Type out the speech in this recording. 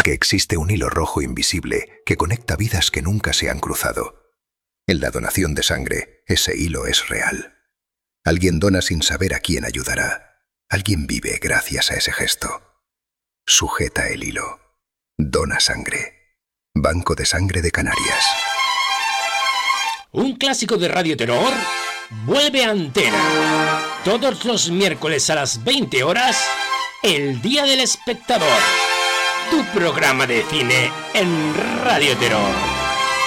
que existe un hilo rojo invisible que conecta vidas que nunca se han cruzado. En la donación de sangre, ese hilo es real. Alguien dona sin saber a quién ayudará. Alguien vive gracias a ese gesto. Sujeta el hilo. Dona sangre. Banco de Sangre de Canarias. Un clásico de Radio Terror vuelve a antena. Todos los miércoles a las 20 horas, El Día del Espectador. Tu programa de cine en Radio Terror.